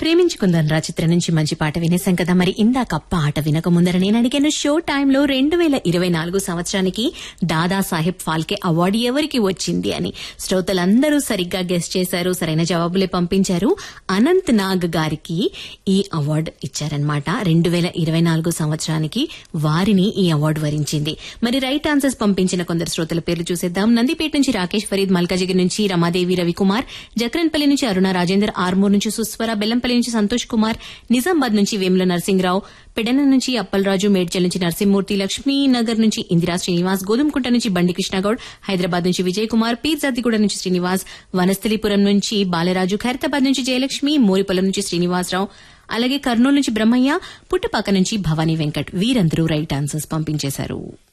ప్రేమించుకుందాం రా చిత్రం నుంచి మంచి పాట వినేసాం కదా. మరి ఇందాక పాట వినక ముందర నేను అడిగాను షో టైంలో 2024 సంవత్సరానికి దాదాసాహెబ్ ఫాల్కే అవార్డు ఎవరికి వచ్చింది అని. శ్రోతలందరూ సరిగ్గా గెస్ట్ చేశారు, సరైన జవాబులే పంపించారు. అనంత్ నాగ్ గారికి ఈ అవార్డు ఇచ్చారనమాట. 2024 సంవత్సరానికి వారిని ఈ అవార్డు వరించింది. మరి రైట్ ఆన్సర్స్ పంపించిన కొందరు శ్రోతల పేర్లు చూసేద్దాం. నందిపేట నుంచి రాకేష్ ఫరీద్, మల్కాజిగిరి నుంచి రమాదేవి రవికుమార్, జక్రన్పల్లి నుంచి అరుణ రాజేందర్, ఆర్మూర్ నుంచి సుస్వర, బెల్లంపల్లి నుంచి సంతోష్ కుమార్, నిజామాబాద్ నుంచి వేముల నరసింహరావు, పెడన నుంచి అప్పలరాజు, మేడ్చల్ నుంచి నరసింహమూర్తి, లక్ష్మీనగర్ నుంచి ఇందిరా శ్రీనివాస్, గోధుమకుంట నుంచి బండి కృష్ణగౌడ్, హైదరాబాద్ నుంచి విజయ్ కుమార్, పీర్జాదిగూడ నుంచి శ్రీనివాస్, వనస్థలిపురం నుంచి బాలరాజు, ఖైరతాబాద్ నుంచి జయలక్ష్మి, మోరిపొలం నుంచి శ్రీనివాసరావు, అలాగే కర్నూలు నుంచి బ్రహ్మయ్య, పుట్టపాక నుంచి భవానీ వెంకట్. వీరందరూ రైట్ ఆన్సర్స్ పంపించేశారు.